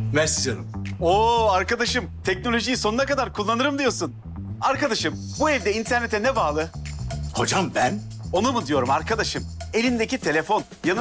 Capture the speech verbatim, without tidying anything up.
Mersi canım. Oo arkadaşım, teknolojiyi sonuna kadar kullanırım diyorsun. Arkadaşım, bu evde internete ne bağlı? Hocam ben Onu mu diyorum arkadaşım? Elindeki telefon, yanında